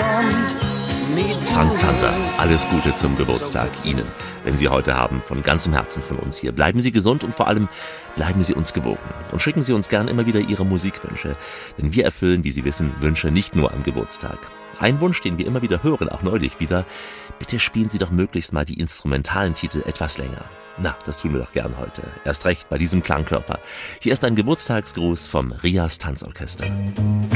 Frank Zander, alles Gute zum Geburtstag Ihnen, wenn Sie heute haben, von ganzem Herzen von uns hier. Bleiben Sie gesund und vor allem bleiben Sie uns gewogen. Und schicken Sie uns gern immer wieder Ihre Musikwünsche, denn wir erfüllen, wie Sie wissen, Wünsche nicht nur am Geburtstag. Ein Wunsch, den wir immer wieder hören, auch neulich wieder: bitte spielen Sie doch möglichst mal die instrumentalen Titel etwas länger. Na, das tun wir doch gern heute. Erst recht bei diesem Klangkörper. Hier ist ein Geburtstagsgruß vom Rias Tanzorchester.